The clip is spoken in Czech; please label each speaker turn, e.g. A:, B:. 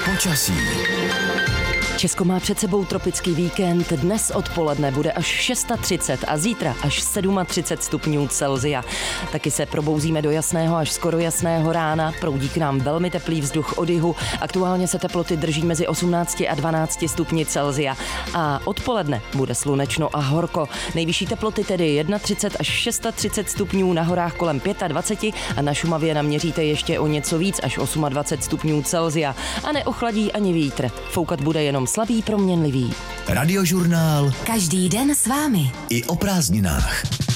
A: Počasí.
B: Česko má před sebou tropický víkend, dnes odpoledne bude až 630 a zítra až 37 stupňů Celsia. Taky se probouzíme do jasného až skoro jasného rána, proudí k nám velmi teplý vzduch od jihu, aktuálně se teploty drží mezi 18 a 12 stupni Celsia a odpoledne bude slunečno a horko. Nejvyšší teploty tedy 31 až 630 stupňů, na horách kolem 25 a na Šumavě naměříte ještě o něco víc až 28 stupňů Celsia a neochladí ani vítr. Foukat bude jenom slabý proměnlivý.
A: Radiožurnál.
C: Každý den s vámi.
A: I o prázdninách.